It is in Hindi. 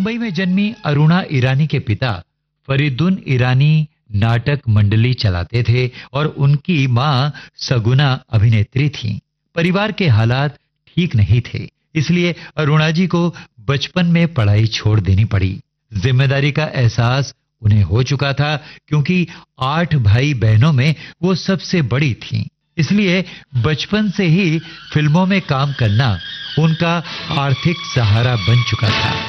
मुंबई में जन्मी अरुणा ईरानी के पिता फरीदुन ईरानी नाटक मंडली चलाते थे और उनकी मां सगुना अभिनेत्री थीं। परिवार के हालात ठीक नहीं थे, इसलिए अरुणा जी को बचपन में पढ़ाई छोड़ देनी पड़ी। जिम्मेदारी का एहसास उन्हें हो चुका था, क्योंकि 8 भाई बहनों में वो सबसे बड़ी थीं। इसलिए बचपन से ही फिल्मों में काम करना उनका आर्थिक सहारा बन चुका था।